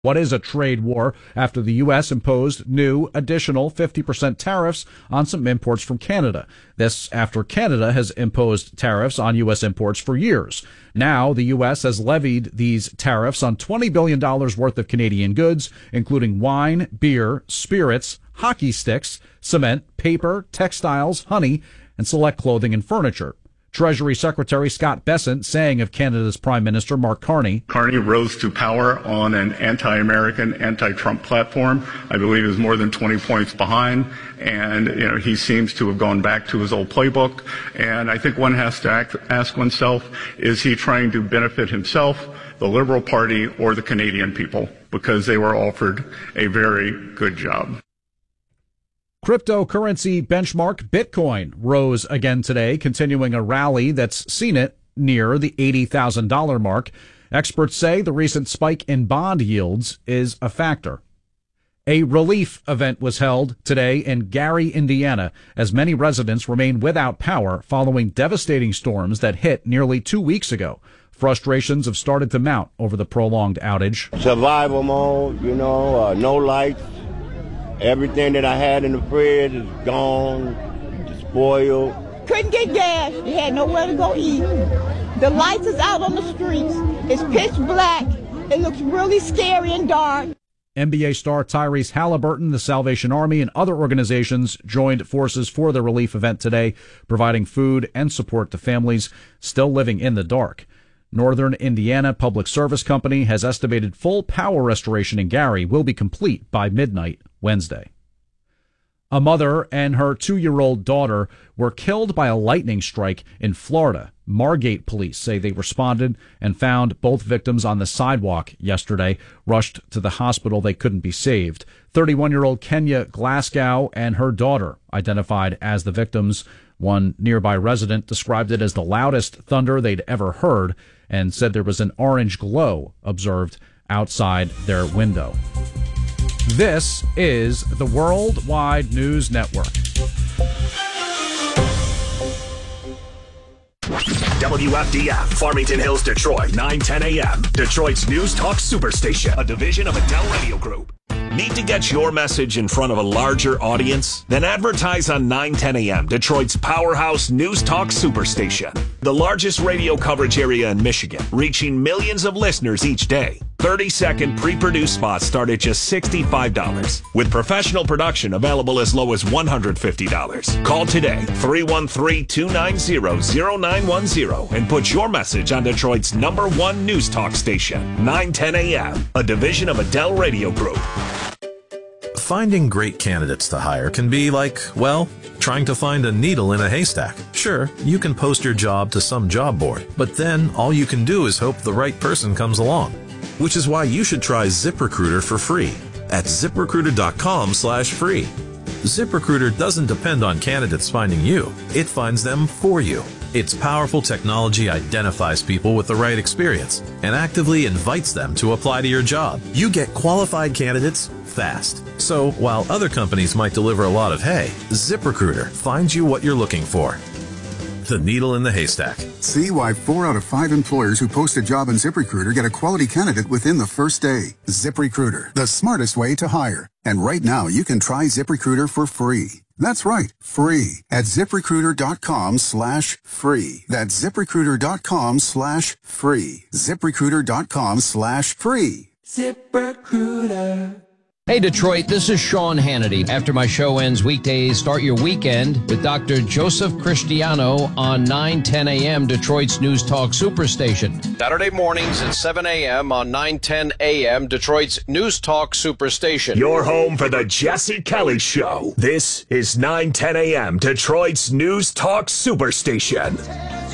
What is a trade war after the U.S. imposed new additional 50% tariffs on some imports from Canada? This after Canada has imposed tariffs on U.S. imports for years. Now the U.S. has levied these tariffs on $20 billion worth of Canadian goods, including wine, beer, spirits, hockey sticks, cement, paper, textiles, honey, and select clothing and furniture. Treasury Secretary Scott Bessent saying of Canada's Prime Minister Mark Carney. Carney rose to power on an anti-American, anti-Trump platform. I believe he was more than 20 points behind. And, he seems to have gone back to his old playbook. And I think one has to ask oneself, is he trying to benefit himself, the Liberal Party, or the Canadian people? Because they were offered a very good job. Cryptocurrency benchmark Bitcoin rose again today, continuing a rally that's seen it near the $80,000 mark. Experts say the recent spike in bond yields is a factor. A relief event was held today in Gary, Indiana, as many residents remain without power following devastating storms that hit nearly 2 weeks ago. Frustrations have started to mount over the prolonged outage. Survival mode, no lights. Everything that I had in the fridge is gone, spoiled. Couldn't get gas. You had nowhere to go eat. The lights is out on the streets. It's pitch black. It looks really scary and dark. NBA star Tyrese Halliburton, the Salvation Army, and other organizations joined forces for the relief event today, providing food and support to families still living in the dark. Northern Indiana Public Service Company has estimated full power restoration in Gary will be complete by midnight Wednesday. A mother and her 2-year-old daughter were killed by a lightning strike in Florida. Margate police say they responded and found both victims on the sidewalk yesterday. Rushed to the hospital, they couldn't be saved. 31-year-old Kenya Glasgow and her daughter identified as the victims. One nearby resident described it as the loudest thunder they'd ever heard and said there was an orange glow observed outside their window. This is the Worldwide News Network. WFDF, Farmington Hills, Detroit, 9:10 a.m. Detroit's News Talk Superstation, a division of Adele Radio Group. Need to get your message in front of a larger audience? Then advertise on 9:10 a.m., Detroit's powerhouse News Talk Superstation. The largest radio coverage area in Michigan, reaching millions of listeners each day. 30-second pre-produced spots start at just $65, with professional production available as low as $150. Call today, 313-290-0910, and put your message on Detroit's #1 News Talk station, 9:10 a.m., a division of Adele Radio Group. Finding great candidates to hire can be like, well, trying to find a needle in a haystack. Sure, you can post your job to some job board, but then all you can do is hope the right person comes along. Which is why you should try ZipRecruiter for free at ZipRecruiter.com/free. ZipRecruiter doesn't depend on candidates finding you. It finds them for you. Its powerful technology identifies people with the right experience and actively invites them to apply to your job. You get qualified candidates fast. So while other companies might deliver a lot of hay, ZipRecruiter finds you what you're looking for. The needle in the haystack. See why 4 out of 5 employers who post a job on ZipRecruiter get a quality candidate within the first day. ZipRecruiter, the smartest way to hire. And right now, you can try ZipRecruiter for free. That's right, free at ZipRecruiter.com/free. That's ZipRecruiter.com/free. ZipRecruiter.com/free. ZipRecruiter. Hey Detroit, this is Sean Hannity. After my show ends weekdays, start your weekend with Dr. Joseph Cristiano on 9:10 a.m. Detroit's News Talk Superstation. Saturday mornings at 7 a.m. on 9:10 a.m. Detroit's News Talk Superstation. Your home for the Jesse Kelly Show. This is 9:10 a.m. Detroit's News Talk Superstation.